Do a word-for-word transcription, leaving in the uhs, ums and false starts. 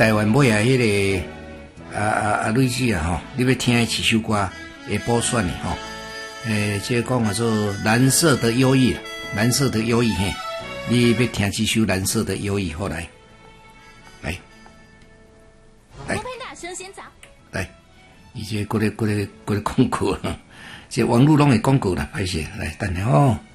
台湾尾啊，迄、那个啊啊啊女子啊吼，你要听的几首歌会补选的吼。诶，这个讲话做蓝色的忧郁，蓝色的忧郁嘿，你要听几首蓝色的忧郁，好来，来，来，来，伊这过来过来过来广告啦，这网络拢会广告啦，歹势，来等下吼。